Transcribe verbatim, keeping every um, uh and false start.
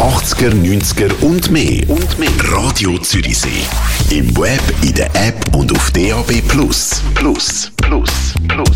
achtziger, neunziger und mehr. Und mehr. Radio Zürichsee. Im Web, in der App und auf D A B Plus. Plus, Plus, Plus.